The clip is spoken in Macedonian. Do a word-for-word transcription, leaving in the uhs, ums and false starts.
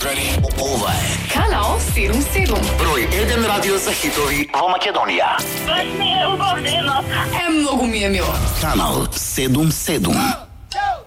Ова е Канал седум седум. број еден радио за хитови во Македонија. Баш ми е убавлено. Е, многу ми е мило. Канал седум седум.